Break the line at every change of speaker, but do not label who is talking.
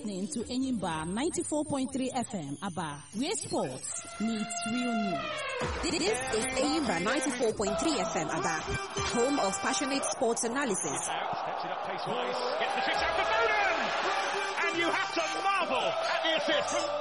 listening to Enyimba 94.3 FM, Aba, where sports meets real news.
This is Enyimba 94.3 FM, Aba, home of passionate sports analysis.
Steps it up pace-wise, gets the kick out to Foden! And you have to marvel at the assist from